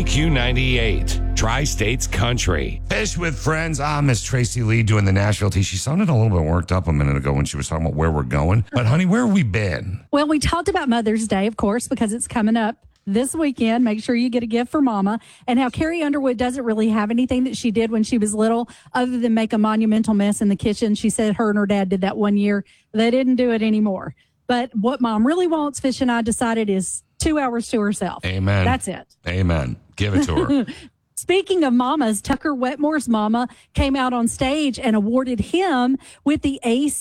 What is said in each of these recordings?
WQ98, Tri-States Country. Fish with Friends. Miss Tracy Lee doing the Nashville tea. She sounded a little bit worked up a minute ago when she was talking about where we're going. But, honey, where have we been? Well, we talked about Mother's Day, of course, because it's coming up this weekend. Make sure you get a gift for Mama. And how Carrie Underwood doesn't really have anything that she did when she was little other than make a monumental mess in the kitchen. She said her and her dad did that one year. They didn't do it anymore. But what Mom really wants, Fish and I decided, is 2 hours to herself. Amen. That's it. Amen. Give it to her. Speaking of mamas, Tucker Wetmore's mama came out on stage and awarded him with the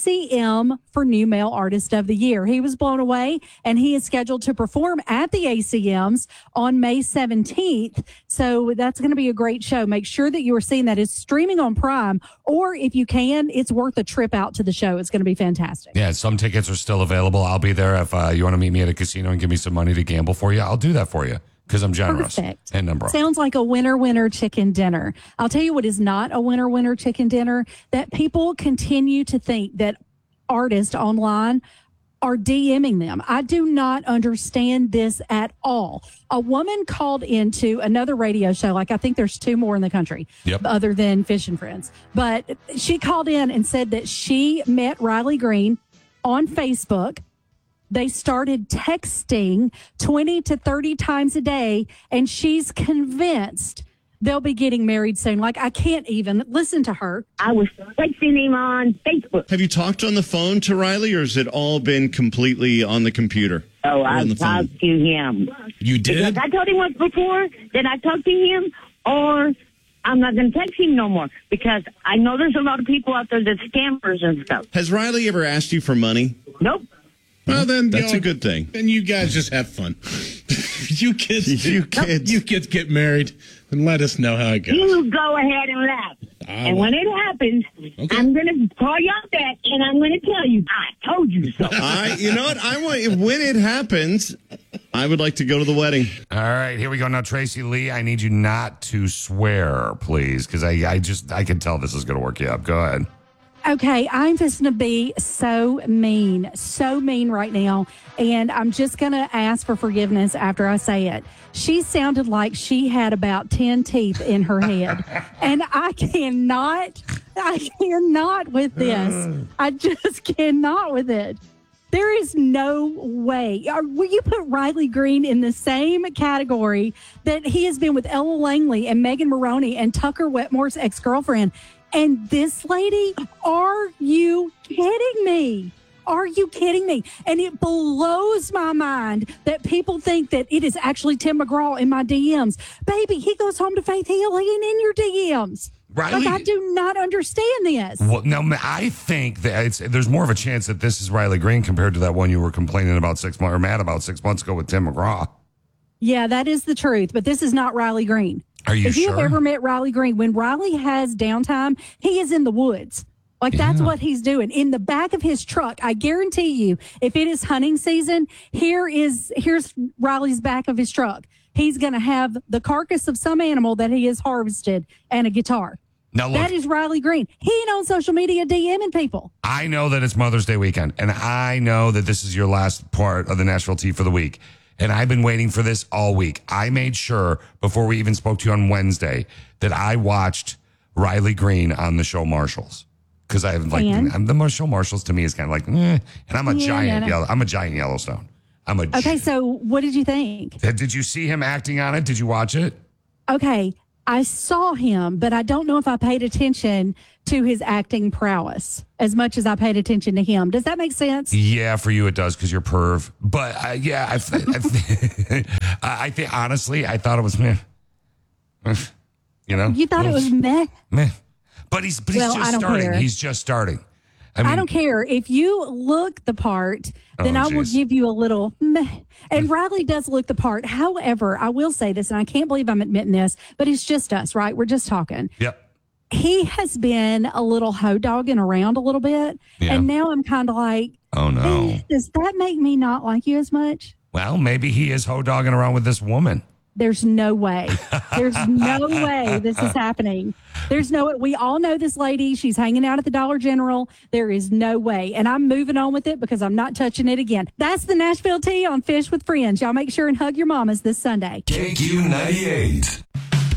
ACM for New Male Artist of the Year. He was blown away, and he is scheduled to perform at the ACMs on May 17th. So that's going to be a great show. Make sure that you are seeing that. It's streaming on Prime, or if you can, it's worth a trip out to the show. It's going to be fantastic. Yeah, some tickets are still available. I'll be there. If you want to meet me at a casino and give me some money to gamble for you, I'll do that for you. Because I'm generous. Perfect. And I'm broke. Sounds like a winner chicken dinner. I'll tell you what is not a winner chicken dinner, that people continue to think that artists online are DMing them. I do not understand this at all. A woman called into another radio show, like I think there's 2 more in the country, other than Fish and Friends. But she called in and said that she met Riley Green on Facebook. They started texting 20 to 30 times a day, and she's convinced they'll be getting married soon. Like, I can't even listen to her. I was texting him on Facebook. Have you talked on the phone to Riley, or has it all been completely on the computer? Oh, I talked to him. You did? Because I told him once before that I talked to him, or I'm not going to text him no more, because I know there's a lot of people out there that scammers and stuff. Has Riley ever asked you for money? Nope. Well, then that's a good thing. Then you guys just have fun. you kids get married and let us know how it goes. You go ahead and laugh. And when it happens, I'm going to call you out back, and I'm going to tell you, I told you so. You know what? When it happens, I would like to go to the wedding. All right, here we go. Now, Tracy Lee, I need you not to swear, please, because I can tell this is going to work you up. Go ahead. Okay, I'm just going to be so mean right now, and I'm just going to ask for forgiveness after I say it. She sounded like she had about 10 teeth in her head, and I cannot with this. I just cannot with it. There is no way. Will you put Riley Green in the same category that he has been with Ella Langley and Megan Maroney and Tucker Wetmore's ex-girlfriend? And this lady, are you kidding me? Are you kidding me? And it blows my mind that people think that it is actually Tim McGraw in my DMs. Baby, he goes home to Faith Hill. He ain't in your DMs. Riley, I do not understand this. Well, no, I think that there's more of a chance that this is Riley Green compared to that one you were complaining about 6 months or mad about 6 months ago with Tim McGraw. Yeah, that is the truth. But this is not Riley Green. Are you If you sure? have ever met Riley Green, when Riley has downtime, he is in the woods. Like, that's what he's doing. In the back of his truck, I guarantee you, if it is hunting season, here's Riley's back of his truck. He's going to have the carcass of some animal that he has harvested and a guitar. Now look, that is Riley Green. He ain't on social media DMing people. I know that it's Mother's Day weekend, and I know that this is your last part of the Nashville Tea for the week. And I've been waiting for this all week. I made sure before we even spoke to you on Wednesday that I watched Riley Green on the show Marshalls. Because I have the show Marshalls to me is kind of like, and I'm a giant Yellowstone. Okay, so what did you think? Did you see him acting on it? Did you watch it? Okay, I saw him, but I don't know if I paid attention to his acting prowess as much as I paid attention to him. Does that make sense? Yeah, for you it does because you're perv. But I think honestly, I thought it was meh. You know, you thought it was meh. But he's just starting. He's just starting. I don't care. If you look the part, then I will give you a little meh. And Riley does look the part. However, I will say this, and I can't believe I'm admitting this, but it's just us, right? We're just talking. Yep. He has been a little ho-dogging around a little bit. Yeah. And now I'm kind of like, oh, no. Hey, does that make me not like you as much? Well, maybe he is ho-dogging around with this woman. There's no way. There's no way this is happening. There's no, we all know this lady. She's hanging out at the Dollar General. There is no way. And I'm moving on with it because I'm not touching it again. That's the Nashville Tea on Fish with Friends. Y'all make sure and hug your mamas this Sunday. KQ98.